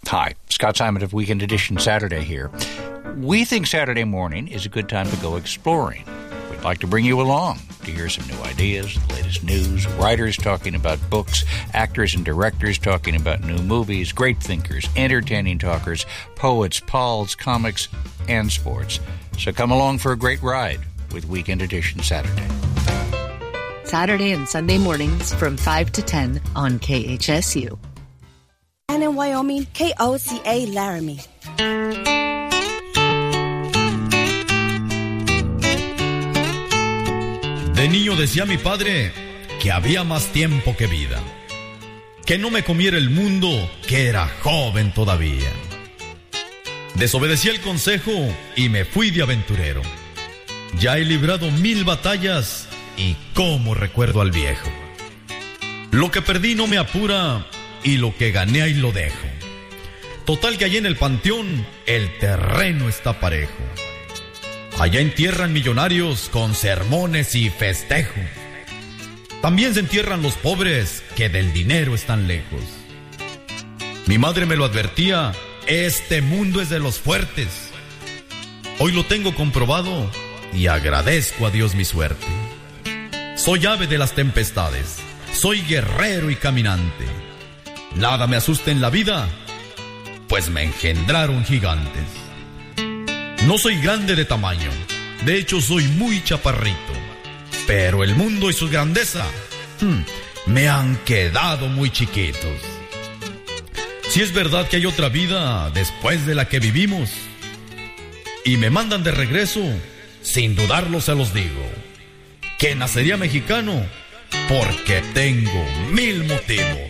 Hi, Scott Simon of Weekend Edition Saturday here. We think Saturday morning is a good time to go exploring. We'd like to bring you along to hear some new ideas, the latest news, writers talking about books, actors and directors talking about new movies, great thinkers, entertaining talkers, poets, pals, comics, and sports. So come along for a great ride with Weekend Edition Saturday. Saturday and Sunday mornings from 5 to 10 on KHSU. And in Wyoming, KOCA Laramie. De niño decía mi padre que había más tiempo que vida, que no me comiera el mundo, que era joven todavía. Desobedecí el consejo y me fui de aventurero. Ya he librado 1000 batallas y cómo recuerdo al viejo. Lo que perdí no me apura y lo que gané ahí lo dejo. Total que allá en el panteón el terreno está parejo. Allá entierran millonarios con sermones y festejo. También se entierran los pobres que del dinero están lejos. Mi madre me lo advertía, este mundo es de los fuertes. Hoy lo tengo comprobado y agradezco a Dios mi suerte. Soy ave de las tempestades, soy guerrero y caminante. Nada me asusta en la vida, pues me engendraron gigantes. No soy grande de tamaño, de hecho soy muy chaparrito, pero el mundo y su grandeza me han quedado muy chiquitos. Si es verdad que hay otra vida después de la que vivimos y me mandan de regreso, sin dudarlo se los digo, que nacería mexicano porque tengo 1000 motivos.